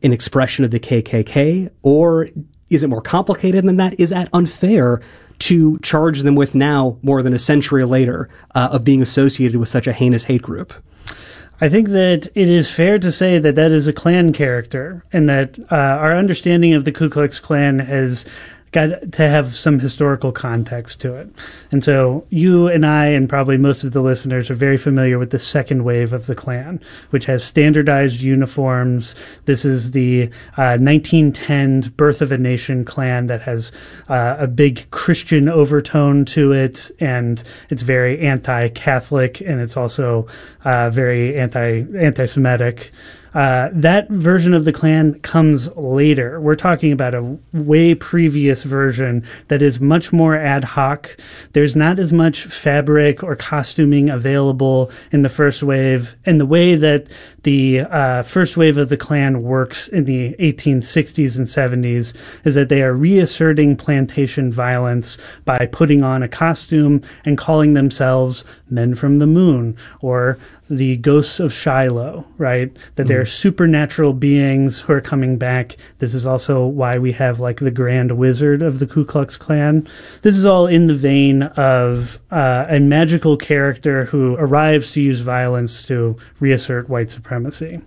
an expression of the KKK, or is it more complicated than that? Is that unfair to charge them with now, more than a century later, of being associated with such a heinous hate group? I think that it is fair to say that that is a Klan character, and that our understanding of the Ku Klux Klan has got to have some historical context to it. And so you and I, and probably most of the listeners, are very familiar with the second wave of the Klan, which has standardized uniforms. This is the 1910s Birth of a Nation Klan that has a big Christian overtone to it, and it's very anti-Catholic, and it's also very anti-Semitic. That version of the Klan comes later. We're talking about a way previous version that is much more ad hoc. There's not as much fabric or costuming available in the first wave. And the way that the first wave of the Klan works in the 1860s and 70s is that they are reasserting plantation violence by putting on a costume and calling themselves Men from the Moon, or the ghosts of Shiloh, right? That they're supernatural beings who are coming back. This is also why we have like the Grand Wizard of the Ku Klux Klan. This is all in the vein of a magical character who arrives to use violence to reassert white supremacy.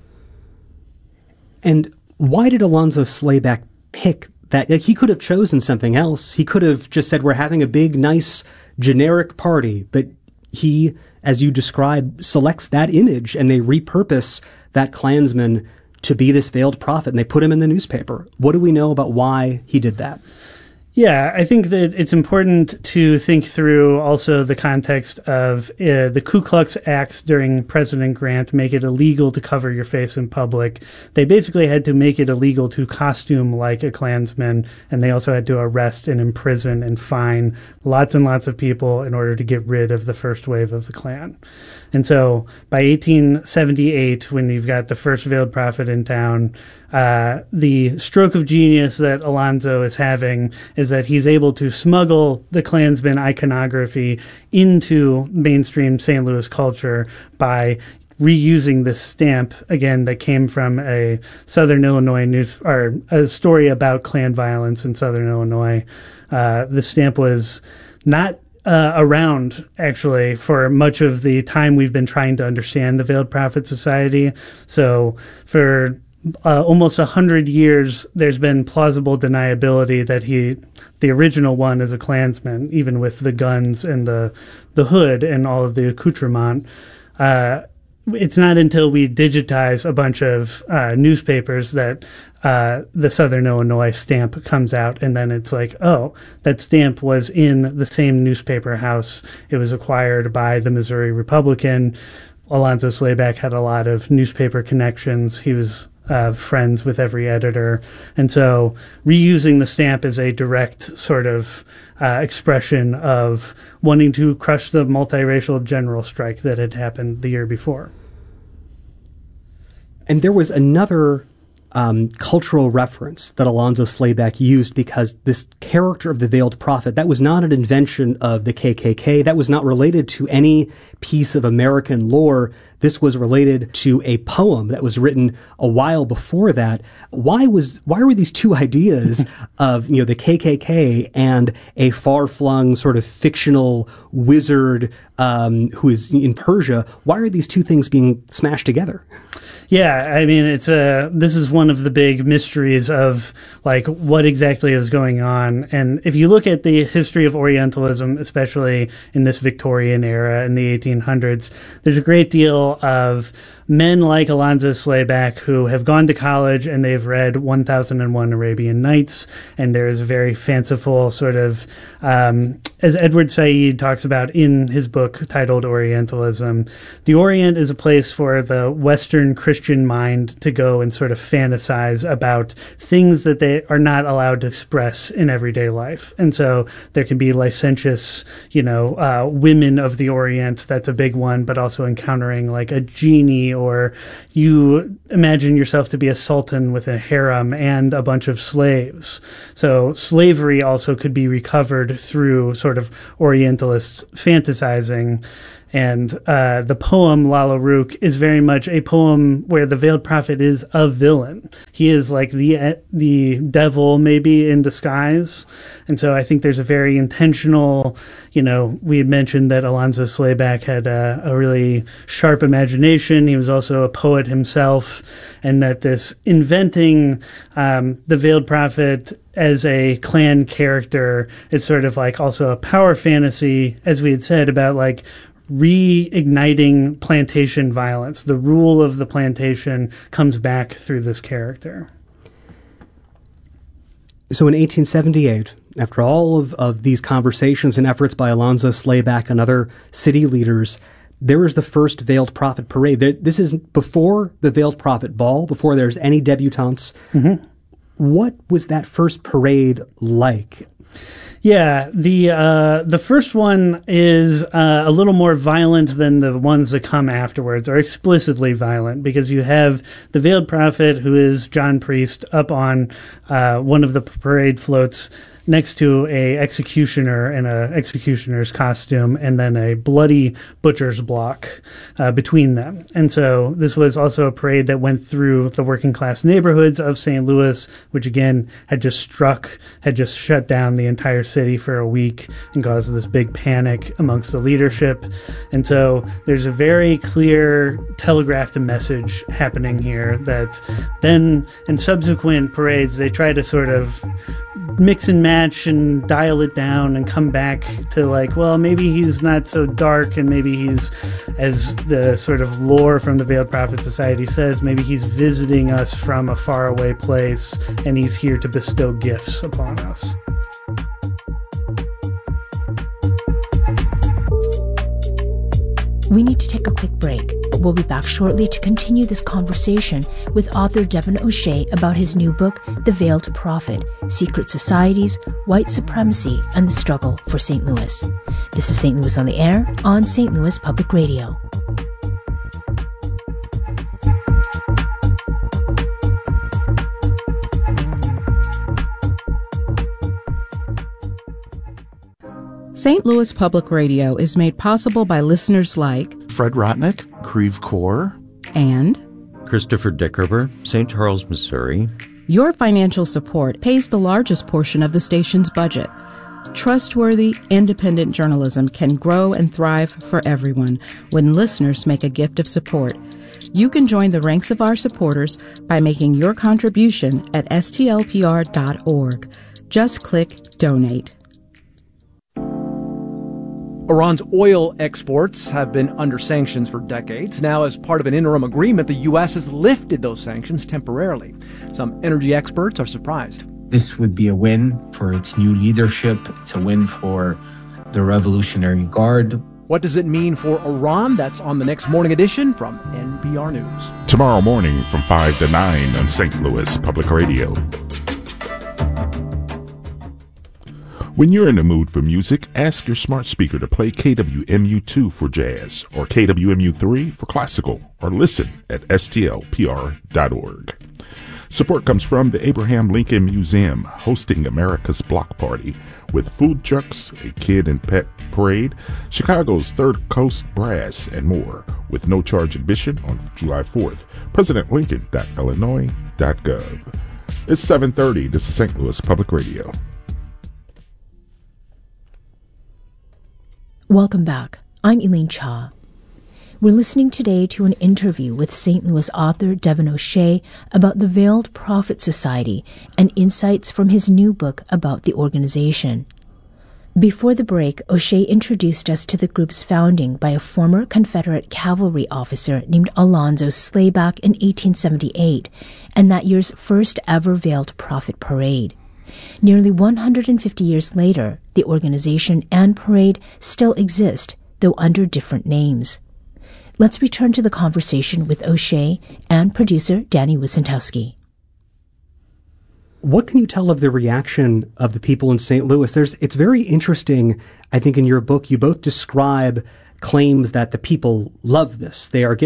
And why did Alonzo Slayback pick that? Like, he could have chosen something else. He could have just said, we're having a big, nice, generic party, but he, as you describe, selects that image, and they repurpose that Klansman to be this veiled prophet, and they put him in the newspaper. What do we know about why he did that? Yeah, I think that it's important to think through also the context of the Ku Klux Acts during President Grant make it illegal to cover your face in public. They basically had to make it illegal to costume like a Klansman, and they also had to arrest and imprison and fine lots and lots of people in order to get rid of the first wave of the Klan. And so by 1878, when you've got the first veiled prophet in town, the stroke of genius that Alonzo is having is that he's able to smuggle the Klansman iconography into mainstream St. Louis culture by reusing this stamp, again, that came from a Southern Illinois news, or a story about Klan violence in Southern Illinois. The stamp was not around, actually, for much of the time we've been trying to understand the Veiled Prophet Society. So for almost 100 years, there's been plausible deniability that the original one, is a Klansman, even with the guns and the hood and all of the accoutrement. It's not until we digitize a bunch of newspapers that the Southern Illinois stamp comes out, and then it's like, oh, that stamp was in the same newspaper house. It was acquired by the Missouri Republican. Alonzo Slayback had a lot of newspaper connections. He was friends with every editor. And so reusing the stamp is a direct sort of expression of wanting to crush the multiracial general strike that had happened the year before. And there was another cultural reference that Alonzo Slayback used, because this character of the veiled prophet, that was not an invention of the KKK. That was not related to any piece of American lore. This was related to a poem that was written a while before that. Why were these two ideas of, the KKK and a far-flung sort of fictional wizard who is in Persia, why are these two things being smashed together? Yeah, I mean, this is one of the big mysteries of like what exactly is going on. And if you look at the history of Orientalism, especially in this Victorian era in the 1800s, there's a great deal of men like Alonzo Slayback who have gone to college and they've read 1001 Arabian Nights, and there's a very fanciful sort of, as Edward Said talks about in his book titled Orientalism, the Orient is a place for the Western Christian mind to go and sort of fantasize about things that they are not allowed to express in everyday life. And so there can be licentious, women of the Orient, that's a big one, but also encountering like a genie, or you imagine yourself to be a sultan with a harem and a bunch of slaves. So slavery also could be recovered through sort of Orientalists fantasizing. And the poem Lalla Rookh is very much a poem where the veiled prophet is a villain. He is like the devil maybe in disguise. And so I think there's a very intentional, we had mentioned that Alonzo Slayback had a really sharp imagination. He was also a poet himself, and that this inventing the veiled prophet as a Klan character is sort of like also a power fantasy, as we had said, about like reigniting plantation violence. The rule of the plantation comes back through this character. So in 1878, after all of these conversations and efforts by Alonzo Slayback and other city leaders, there was the first Veiled Prophet Parade. This is before the Veiled Prophet Ball, before there's any debutantes. Mm-hmm. What was that first parade like? Yeah, the first one is a little more violent than the ones that come afterwards, or explicitly violent, because you have the Veiled Prophet, who is John Priest, up on one of the parade floats next to a executioner in a executioner's costume, and then a bloody butcher's block between them. And so this was also a parade that went through the working class neighborhoods of St. Louis, which again had just shut down the entire city for a week and caused this big panic amongst the leadership. And so there's a very clear telegraphed message happening here that then in subsequent parades they try to sort of mix and match and dial it down and come back to like, well, maybe he's not so dark, and maybe he's, as the sort of lore from the Veiled Prophet Society says, maybe he's visiting us from a faraway place and he's here to bestow gifts upon us. We need to take a quick break, but we'll be back shortly to continue this conversation with author Devin O'Shea about his new book, The Veiled Prophet: Secret Societies, White Supremacy, and the Struggle for St. Louis. This is St. Louis on the Air on St. Louis Public Radio. St. Louis Public Radio is made possible by listeners like Fred Rotnick, Creve Coeur, and Christopher Dickerber, St. Charles, Missouri. Your financial support pays the largest portion of the station's budget. Trustworthy, independent journalism can grow and thrive for everyone when listeners make a gift of support. You can join the ranks of our supporters by making your contribution at stlpr.org. Just click Donate. Iran's oil exports have been under sanctions for decades. Now, as part of an interim agreement, the U.S. has lifted those sanctions temporarily. Some energy experts are surprised. This would be a win for its new leadership. It's a win for the Revolutionary Guard. What does it mean for Iran? That's on the next morning edition from NPR News. Tomorrow morning from 5 to 9 on St. Louis Public Radio. When you're in the mood for music, ask your smart speaker to play KWMU2 for jazz, or KWMU3 for classical, or listen at stlpr.org. Support comes from the Abraham Lincoln Museum, hosting America's Block Party, with food trucks, a kid and pet parade, Chicago's Third Coast Brass, and more, with no charge admission on July 4th. PresidentLincoln.illinois.gov. It's 7:30. This is St. Louis Public Radio. Welcome back. I'm Elaine Cha. We're listening today to an interview with St. Louis author Devin O'Shea about the Veiled Prophet Society and insights from his new book about the organization. Before the break, O'Shea introduced us to the group's founding by a former Confederate cavalry officer named Alonzo Slayback in 1878, and that year's first ever Veiled Prophet Parade. Nearly 150 years later, the organization and parade still exist, though under different names. Let's return to the conversation with O'Shea and producer Danny Wicentowski. What can you tell of the reaction of the people in St. Louis? It's very interesting, I think, in your book, you both describe claims that the people love this. They are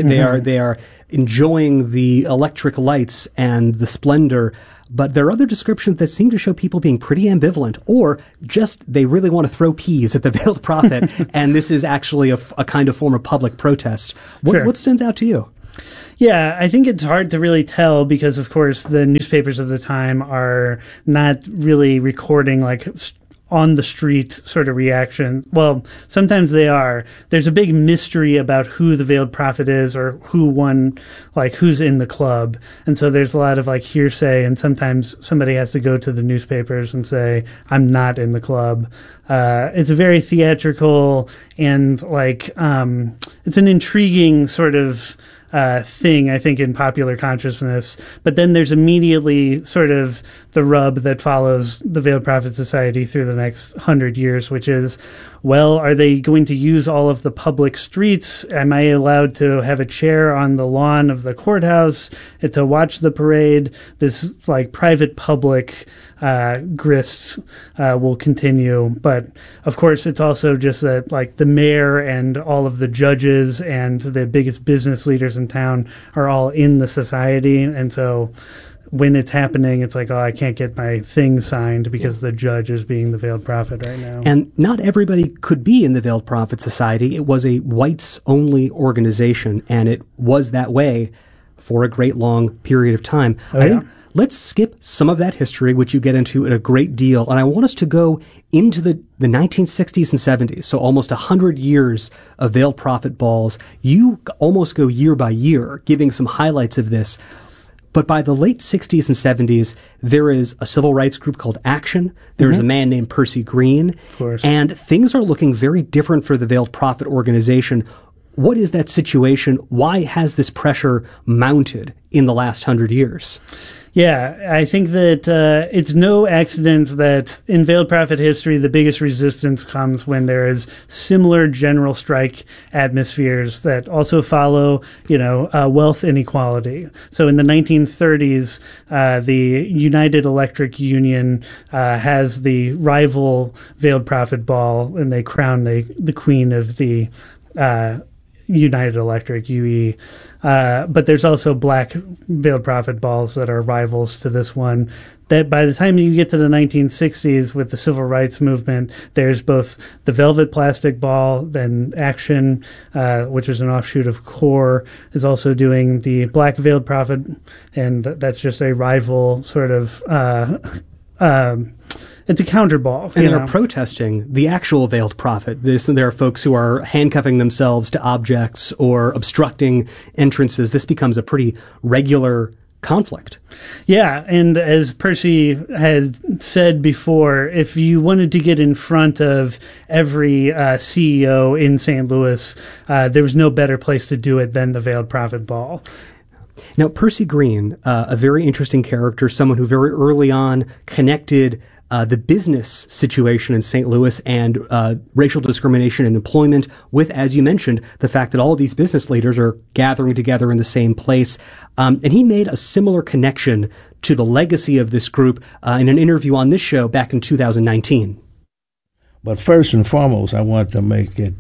enjoying the electric lights and the splendor. But there are other descriptions that seem to show people being pretty ambivalent, or just they really want to throw peas at the Veiled Prophet, and this is actually a kind of form of public protest. What stands out to you? Yeah, I think it's hard to really tell because, of course, the newspapers of the time are not really recording like on the street sort of reaction. Well, sometimes they are. There's a big mystery about who the Veiled Prophet is or who's in the club. And so there's a lot of like hearsay, and sometimes somebody has to go to the newspapers and say, I'm not in the club. It's a very theatrical and it's an intriguing sort of thing, I think, in popular consciousness. But then there's immediately sort of the rub that follows the Veiled Prophet Society through the next 100 years, which is, well, are they going to use all of the public streets? Am I allowed to have a chair on the lawn of the courthouse to watch the parade? This private public grist will continue. But of course, it's also just that the mayor and all of the judges and the biggest business leaders in town are all in the society. And so when it's happening, it's like, oh, I can't get my thing signed because the judge is being the Veiled Prophet right now. And not everybody could be in the Veiled Prophet Society. It was a whites-only organization, and it was that way for a great long period of time. I think let's skip some of that history, which you get into in a great deal, and I want us to go into the 1960s and 70s, so almost 100 years of Veiled Prophet balls. You almost go year by year, giving some highlights of this. But by the late 60s and 70s, there is a civil rights group called Action. There's a man named Percy Green. Of course. And things are looking very different for the Veiled Prophet organization. What is that situation? Why has this pressure mounted in the last 100 years? Yeah, I think that it's no accident that in Veiled Prophet history, the biggest resistance comes when there is similar general strike atmospheres that also follow, wealth inequality. So in the 1930s, the United Electric Union has the rival Veiled Prophet ball, and they crown the queen of the United Electric, UE. But there's also black Veiled Prophet balls that are rivals to this one. That by the time you get to the 1960s with the civil rights movement, there's both the velvet plastic ball, then Action, which is an offshoot of CORE, is also doing the black Veiled Prophet, and that's just a rival sort of it's a counterball. And they're protesting the actual Veiled Prophet. There are folks who are handcuffing themselves to objects or obstructing entrances. This becomes a pretty regular conflict. Yeah, and as Percy has said before, if you wanted to get in front of every CEO in St. Louis, there was no better place to do it than the Veiled Prophet Ball. Now, Percy Green, a very interesting character, someone who very early on connected the business situation in St. Louis and racial discrimination in employment with, as you mentioned, the fact that all of these business leaders are gathering together in the same place. And he made a similar connection to the legacy of this group in an interview on this show back in 2019. But first and foremost, I want to make it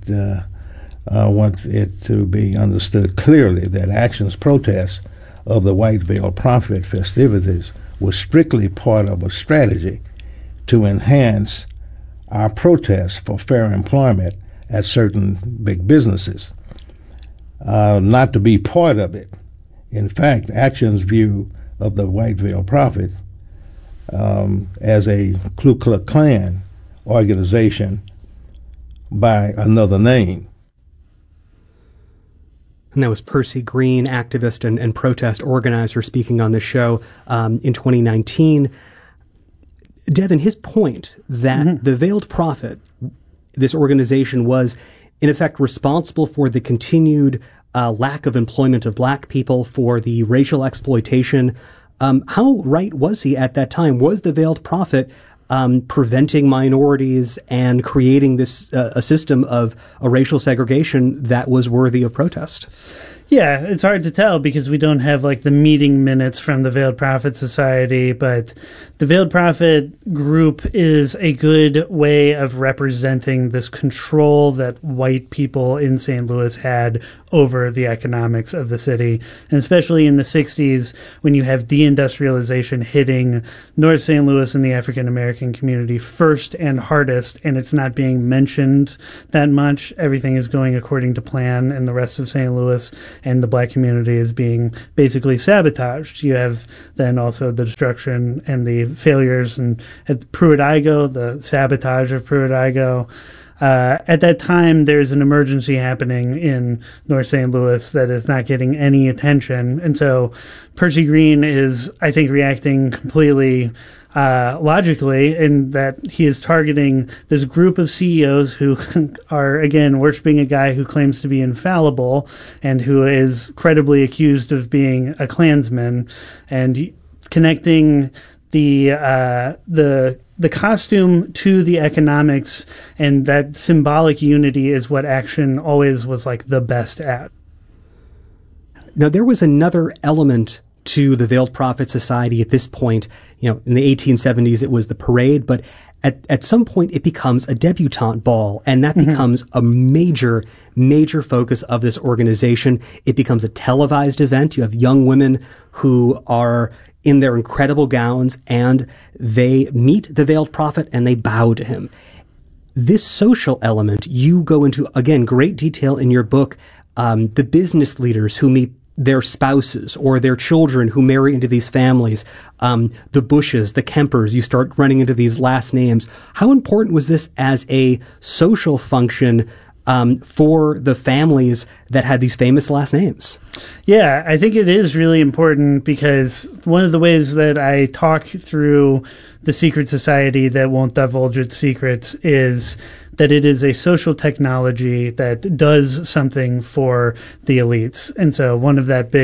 to be understood clearly that Action's protest of the White Veiled Prophet festivities was strictly part of a strategy to enhance our protest for fair employment at certain big businesses, not to be part of it. In fact, Action's view of the White Veiled Prophet as a Ku Klux Klan organization by another name. And that was Percy Green, activist and protest organizer, speaking on the show in 2019. Devin, his point that the Veiled Prophet, this organization, was in effect responsible for the continued lack of employment of black people, for the racial exploitation. How right was he at that time? Was the Veiled Prophet preventing minorities and creating this a system of a racial segregation that was worthy of protest? Yeah, it's hard to tell because we don't have like the meeting minutes from the Veiled Prophet Society, but the Veiled Prophet group is a good way of representing this control that white people in St. Louis had over the economics of the city. And especially in the 60s, when you have deindustrialization hitting North St. Louis and the African American community first and hardest, and it's not being mentioned that much. Everything is going according to plan in the rest of St. Louis, and the black community is being basically sabotaged. You have then also the destruction and the failures and at Pruitt-Igoe, the sabotage of Pruitt-Igoe. At that time, there's an emergency happening in North St. Louis that is not getting any attention. And so Percy Green is, I think, reacting completely logically in that he is targeting this group of CEOs who are, again, worshiping a guy who claims to be infallible and who is credibly accused of being a Klansman, and connecting the costume to the economics, and that symbolic unity is what Action always was like the best at. Now, there was another element to the Veiled Prophet Society at this point. In the 1870s, it was the parade, but at some point it becomes a debutante ball, and that becomes a major focus of this organization. It becomes a televised event. You have young women who are in their incredible gowns, and they meet the Veiled Prophet and they bow to him. This social element, you go into, again, great detail in your book, the business leaders who meet their spouses or their children who marry into these families, the Bushes, the Kempers, you start running into these last names. How important was this as a social function for the families that had these famous last names? Yeah, I think it is really important because one of the ways that I talk through the secret society that won't divulge its secrets is that it is a social technology that does something for the elites. And so one of the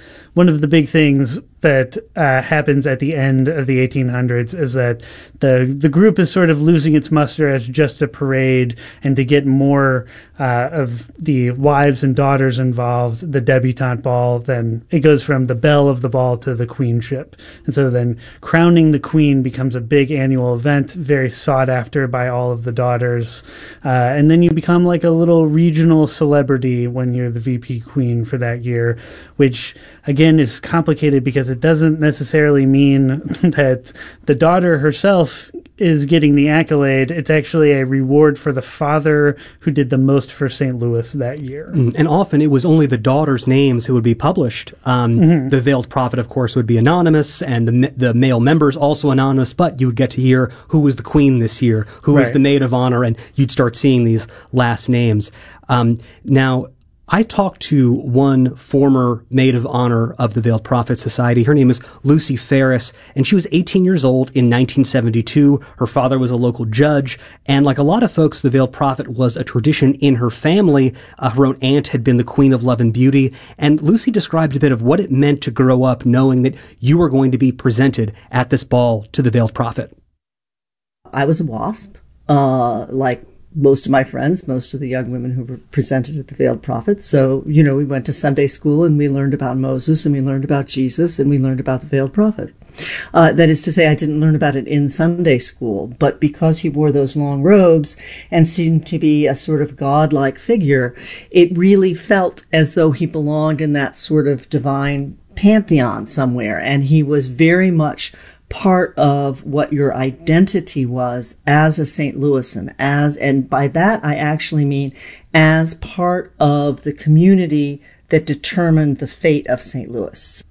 big things that happens at the end of the 1800s is that the group is sort of losing its muster as just a parade, and to get more of the wives and daughters involved, the debutante ball, then it goes from the belle of the ball to the queenship. And so then crowning the queen becomes a big annual event, very sought after by all of the daughters. And then you become like a little regional celebrity when you're the VP queen for that year, which again is complicated because it doesn't necessarily mean that the daughter herself is getting the accolade. It's actually a reward for the father who did the most for St. Louis that year. And often it was only the daughters' names who would be published. The Veiled Prophet, of course, would be anonymous, and the male members also anonymous, but you would get to hear who was the queen this year, who was the maid of honor, and you'd start seeing these last names. Now, I talked to one former maid of honor of the Veiled Prophet Society. Her name is Lucy Ferris, and she was 18 years old in 1972. Her father was a local judge, and like a lot of folks, the Veiled Prophet was a tradition in her family. Her own aunt had been the Queen of Love and Beauty, and Lucy described a bit of what it meant to grow up knowing that you were going to be presented at this ball to the Veiled Prophet. I was a WASP, like most of my friends, most of the young women who were presented at the Veiled Prophet. So, we went to Sunday school and we learned about Moses and we learned about Jesus and we learned about the Veiled Prophet. That is to say, I didn't learn about it in Sunday school, but because he wore those long robes and seemed to be a sort of godlike figure, it really felt as though he belonged in that sort of divine pantheon somewhere. And he was very much part of what your identity was as a St. Louisan, and by that I actually mean as part of the community that determined the fate of St. Louis.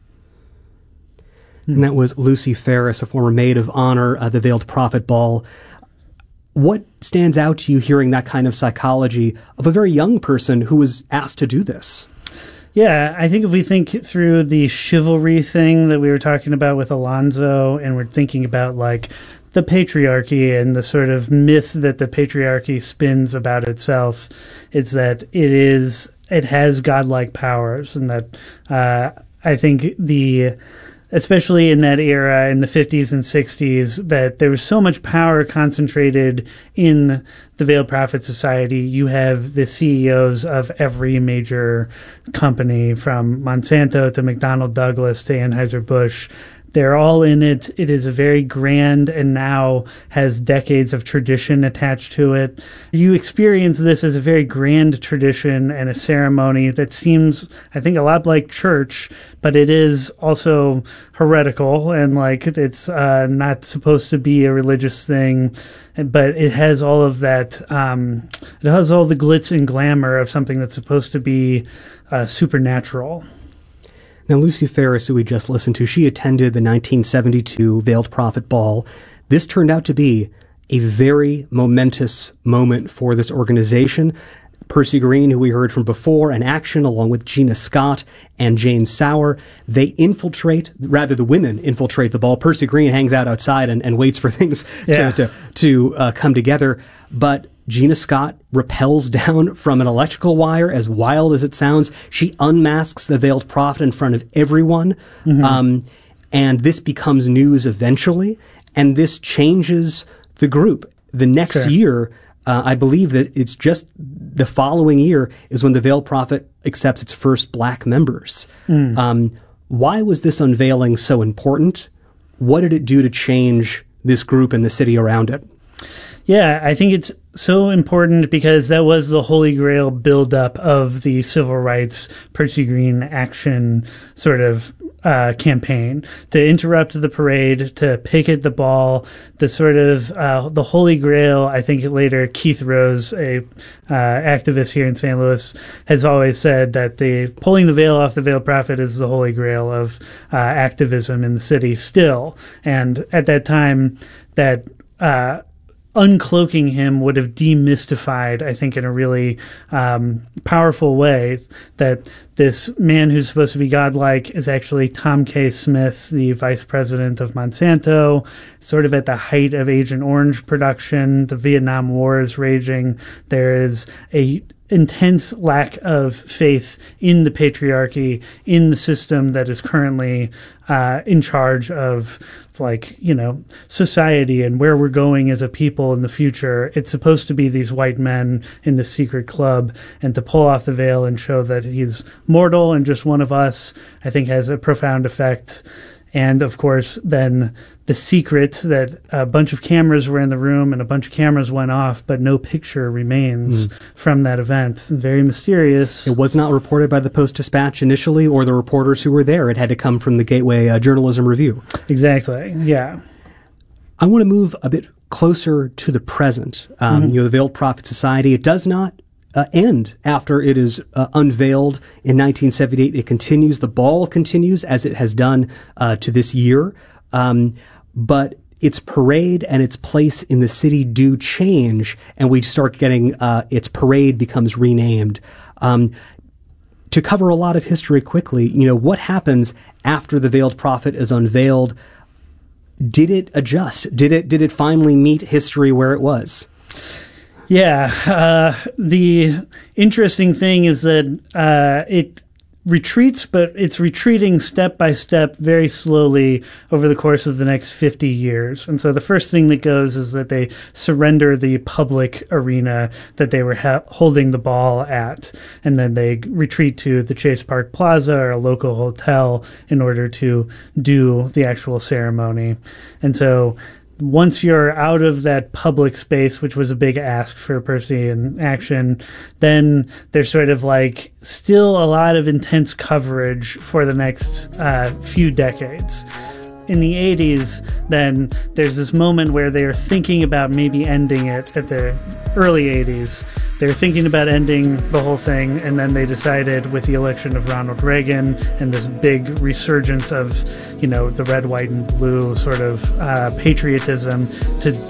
And that was Lucy Ferris, a former maid of honor at the Veiled Prophet Ball. What stands out to you hearing that kind of psychology of a very young person who was asked to do this? Yeah, I think if we think through the chivalry thing that we were talking about with Alonzo, and we're thinking about like the patriarchy and the sort of myth that the patriarchy spins about itself, it's that it has godlike powers, and that I think the especially in that era in the 50s and 60s, that there was so much power concentrated in the Veiled Prophet Society. You have the CEOs of every major company, from Monsanto to McDonnell Douglas to Anheuser-Busch. They're all in it. It is a very grand and now has decades of tradition attached to it. You experience this as a very grand tradition and a ceremony that seems, I think, a lot like church, but it is also heretical and like it's not supposed to be a religious thing. But it has all of that, it has all the glitz and glamour of something that's supposed to be supernatural. Now, Lucy Ferris, who we just listened to, she attended the 1972 Veiled Prophet Ball. This turned out to be a very momentous moment for this organization. Percy Green, who we heard from before, and Action, along with Gina Scott and Jane Sauer, the women infiltrate the ball. Percy Green hangs out outside and waits for things to come together. But Gina Scott rappels down from an electrical wire, as wild as it sounds. She unmasks the Veiled Prophet in front of everyone. Mm-hmm. And this becomes news eventually. And this changes the group. The next year, I believe that it's just the following year is when the Veiled Prophet accepts its first black members. Why was this unveiling so important? What did it do to change this group and the city around it? Yeah, I think it's so important because that was the holy grail buildup of the civil rights Percy Green Action sort of campaign, to interrupt the parade, to picket the ball, the sort of the holy grail. I think later Keith Rose, a activist here in St. Louis, has always said that the pulling the veil off the Veiled Prophet is the holy grail of activism in the city still. And at that time, that uncloaking him would have demystified, I think, in a really powerful way, that this man who's supposed to be godlike is actually Tom K. Smith, the vice president of Monsanto, sort of at the height of Agent Orange production. The Vietnam War is raging. There is a intense lack of faith in the patriarchy, in the system that is currently in charge of, society and where we're going as a people in the future. It's supposed to be these white men in the secret club, and to pull off the veil and show that he's mortal and just one of us, I think has a profound effect. And of course, then the secret that a bunch of cameras were in the room and a bunch of cameras went off, but no picture remains from that event. Very mysterious. It was not reported by the Post-Dispatch initially or the reporters who were there. It had to come from the Gateway Journalism Review. Exactly, yeah. I want to move a bit closer to the present. The Veiled Prophet Society, it does not end after it is unveiled in 1978. It continues. The ball continues as it has done to this year. But its parade and its place in the city do change, and we start getting its parade becomes renamed. To cover a lot of history quickly, what happens after the Veiled Prophet is unveiled? Did it adjust? Did it finally meet history where it was? Yeah, the interesting thing is that it retreats, but it's retreating step by step, very slowly over the course of the next 50 years. And so the first thing that goes is that they surrender the public arena that they were holding the ball at, and then they retreat to the Chase Park Plaza or a local hotel in order to do the actual ceremony. And so once you're out of that public space, which was a big ask for Percy and Action, then there's sort of still a lot of intense coverage for the next few decades. In the 80s, then there's this moment where they're thinking about maybe ending it at the early 80s. They're thinking about ending the whole thing, and then they decided with the election of Ronald Reagan and this big resurgence of, the red, white, and blue sort of patriotism to